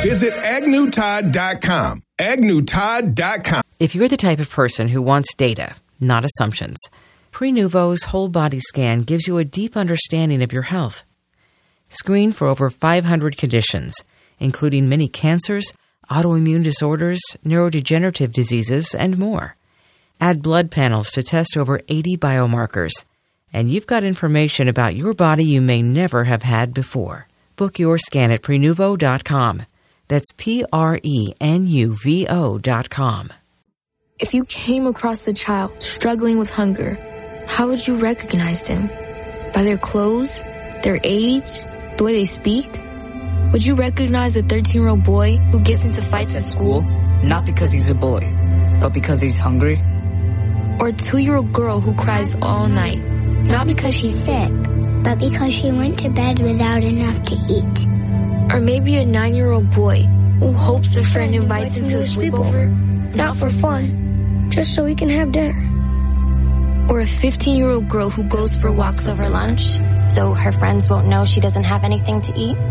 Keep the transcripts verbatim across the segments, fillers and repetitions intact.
Visit agnew todd dot com. agnew todd dot com. If you're the type of person who wants data, not assumptions, Prenuvo's whole body scan gives you a deep understanding of your health. Screen for over five hundred conditions, including many cancers, autoimmune disorders, neurodegenerative diseases, and more. Add blood panels to test over eighty biomarkers, and you've got information about your body you may never have had before. Book your scan at Prenuvo dot com. That's P R E N U V O dot com. If you came across a child struggling with hunger, how would you recognize them? By their clothes, their age, the way they speak? Would you recognize a thirteen-year-old boy who gets into fights at school? Not because he's a boy, but because he's hungry? Or a two-year-old girl who cries all night? Not because she's sick, but because she went to bed without enough to eat. Or maybe a nine-year-old boy who hopes a friend invites him to a sleepover, not for fun, just so he can have dinner. Or a fifteen-year-old girl who goes for walks over lunch, so her friends won't know she doesn't have anything to eat.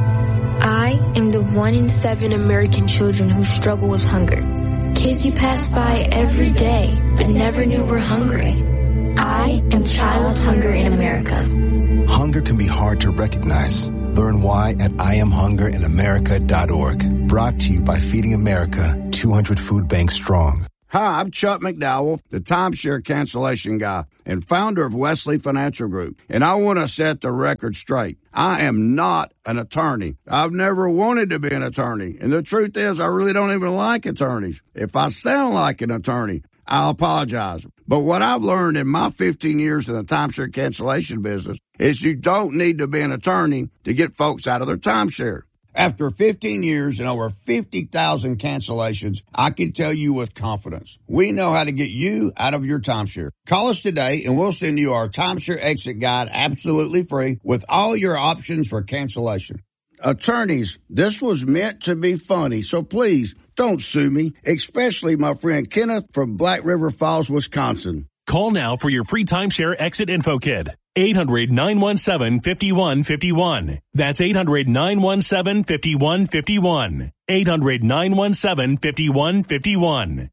I am the one in seven American children who struggle with hunger. Kids you pass by every day, but never knew were hungry. I am Child Hunger in America. Hunger can be hard to recognize. Learn why at I am hunger in america dot org. Brought to you by Feeding America, two hundred food banks strong. Hi, I'm Chuck McDowell, the timeshare cancellation guy and founder of Wesley Financial Group. And I want to set the record straight. I am not an attorney. I've never wanted to be an attorney. And the truth is, I really don't even like attorneys. If I sound like an attorney, I'll apologize. But what I've learned in my fifteen years in the timeshare cancellation business is you don't need to be an attorney to get folks out of their timeshare. After fifteen years and over fifty thousand cancellations, I can tell you with confidence, we know how to get you out of your timeshare. Call us today and we'll send you our timeshare exit guide absolutely free with all your options for cancellation. Attorneys, this was meant to be funny, so please don't sue me, especially my friend Kenneth from Black River Falls, Wisconsin. Call now for your free timeshare exit info kit. eight hundred, nine one seven, five one five one. That's eight hundred, nine one seven, five one five one. eight hundred, nine one seven, five one five one.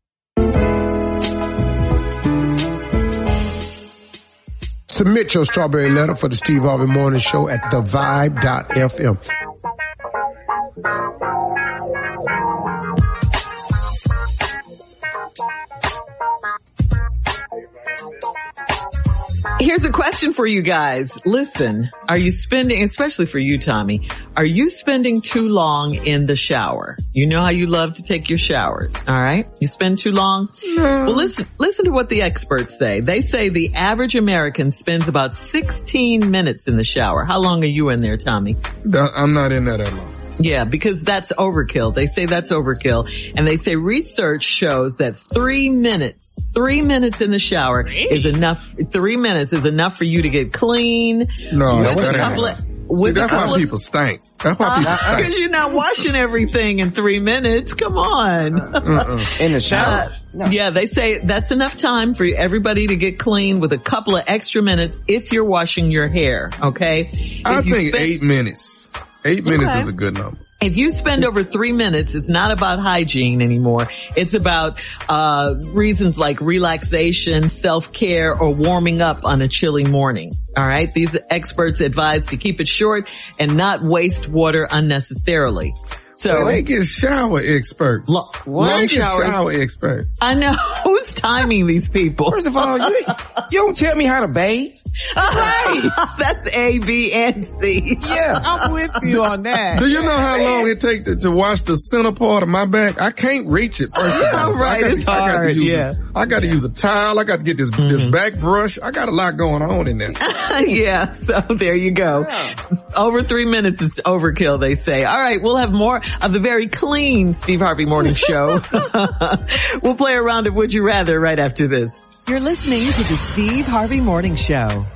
Submit your strawberry letter for the Steve Harvey Morning Show at the vibe dot f m. Here's a question for you guys. Listen, are you spending, especially for you, Tommy, are you spending too long in the shower? You know how you love to take your showers, all right? You spend too long? No. Well, listen, listen to what the experts say. They say the average American spends about sixteen minutes in the shower. How long are you in there, Tommy? I'm not in there that long. Yeah, because that's overkill. They say that's overkill. And they say research shows that three minutes, three minutes in the shower is enough, three minutes is enough for you to get clean. No, with that's a couple of, See, that's why people stink. That's why people stink. Because you're not washing everything in three minutes. Come on. Uh-uh. In the shower. Uh, no. Yeah, they say that's enough time for everybody to get clean with a couple of extra minutes if you're washing your hair, okay? I if you think spend- eight minutes. Eight minutes okay. is a good number. If you spend over three minutes, it's not about hygiene anymore. It's about uh reasons like relaxation, self-care, or warming up on a chilly morning. All right? These experts advise to keep it short and not waste water unnecessarily. So well, they get shower expert. Lo- long shower, shower expert. I know. Who's timing these people? First of all, you, you don't tell me how to bathe. Right. That's A, B, and C. Yeah, I'm with you on that. Do you know how long it takes to, to wash the center part of my back? I can't reach it. First yeah, of all. So right. I It's to, hard. I got to use yeah. A, I got to use a towel. I got to get this mm-hmm. this back brush. I got a lot going on in there. Yeah. So there you go. Yeah. Over three minutes is overkill, they say. All right. We'll have more of the very clean Steve Harvey Morning Show. We'll play a round of Would You Rather right after this. You're listening to the Steve Harvey Morning Show.